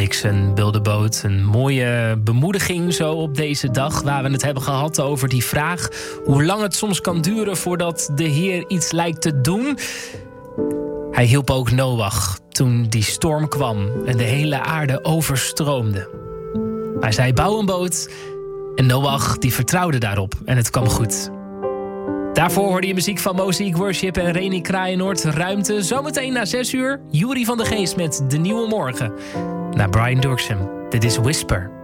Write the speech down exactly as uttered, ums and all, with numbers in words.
Dixon, Build a Boat. Een mooie bemoediging zo op deze dag, waar we het hebben gehad over die vraag hoe lang het soms kan duren voordat de Heer iets lijkt te doen. Hij hielp ook Noach toen die storm kwam en de hele aarde overstroomde. Hij zei, bouw een boot. En Noach die vertrouwde daarop en het kwam goed. Daarvoor hoorde je muziek van Mosaic Worship en Reni Kraaienoord. Ruimte. Zometeen na zes uur. Juri van de Geest met De Nieuwe Morgen. Naar Brian Durksen. Dit is Whisper.